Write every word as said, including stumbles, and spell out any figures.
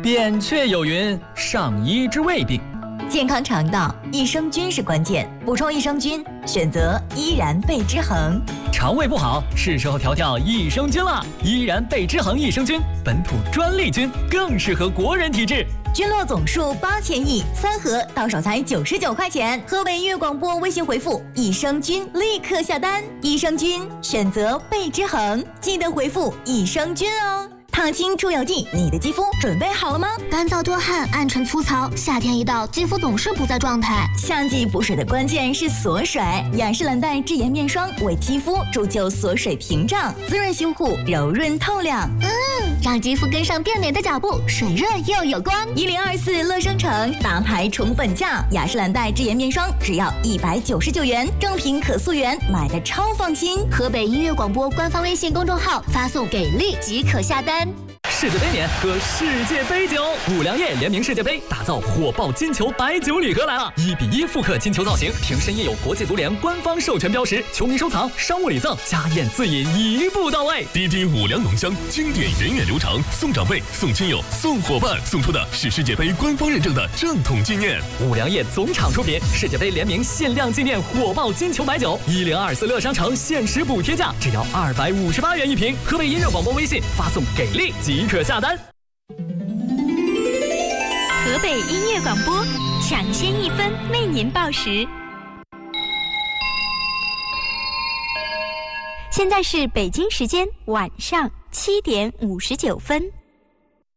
扁鹊有云：上医治未病。 健康肠道，益生菌是关键，补充益生菌，选择依然贝之恒。 肠胃不好，是时候调调益生菌了。依然贝之恒益生菌，本土专利菌，更适合国人体质。 菌落总数八千亿，三盒到手才九十九块钱。河北音乐广播微信回复益生菌，立刻下单。益生菌选择贝之恒，记得回复益生菌哦。烫青出油剂，你的肌肤准备好了吗？ 干燥多汗、暗沉粗糙，夏天一到，肌肤总是不在状态。 夏季补水的关键是锁水，雅诗兰黛智颜面霜为肌肤铸就锁水屏障，滋润修护，柔润透亮。 嗯，让肌肤跟上变美的脚步，水润又有光。 一零二四乐生城大牌宠粉价，雅诗兰黛智颜面霜只要一百九十九元，正品可溯源，买的超放心。 河北音乐广播官方微信公众号发送给力即可下单。 世界杯年喝世界杯酒，五粮液联名世界杯，打造火爆金球白酒礼盒来了！一比一复刻金球造型，瓶身印有国际足联官方授权标识，球迷收藏、商务礼赠、家宴自饮一步到位。 滴滴五粮浓香，经典源远流长，送长辈、送亲友、送伙伴，送出的是世界杯官方认证的正统纪念。 五粮液总厂出品，世界杯联名限量纪念火爆金球白酒，一零二四乐商城限时补贴价，只要二百五十八元一瓶。河北音乐广播微信发送给力即可下单。 河北音乐广播，抢先一分为您报时。现在是北京时间晚上七点五十九分。